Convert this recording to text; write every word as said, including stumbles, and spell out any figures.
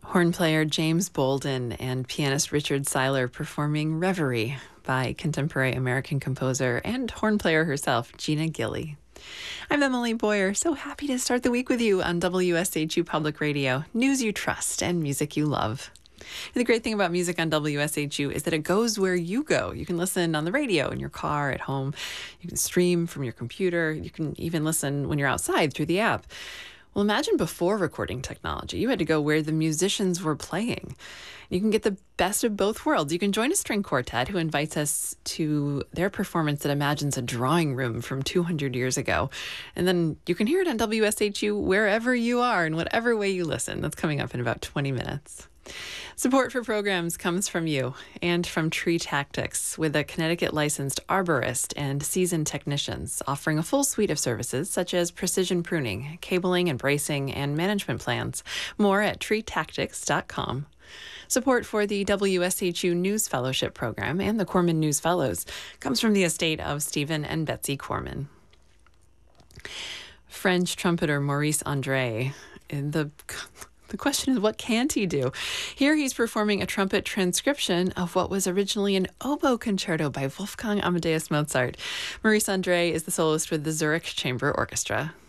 Horn player James Bolden and pianist Richard Seiler performing Reverie by contemporary American composer and horn player herself, Gina Gilly. I'm Emily Boyer, so happy to start the week with you on W S H U Public Radio, news you trust and music you love. And the great thing about music on W S H U is that it goes where you go. You can listen on the radio, in your car, at home. You can stream from your computer. You can even listen when you're outside through the app. Well, imagine before recording technology, you had to go where the musicians were playing. You can get the best of both worlds. You can join a string quartet who invites us to their performance that imagines a drawing room from two hundred years ago. And then you can hear it on W S H U wherever you are, in whatever way you listen. That's coming up in about twenty minutes. Support for programs comes from you and from Tree Tactics, with a Connecticut-licensed arborist and seasoned technicians offering a full suite of services such as precision pruning, cabling and bracing, and management plans. More at tree tactics dot com. Support for the W S H U News Fellowship Program and the Corman News Fellows comes from the estate of Stephen and Betsy Corman. French trumpeter Maurice Andre, in the... The question is, what can't he do? Here he's performing a trumpet transcription of what was originally an oboe concerto by Wolfgang Amadeus Mozart. Maurice Andre is the soloist with the Zurich Chamber Orchestra.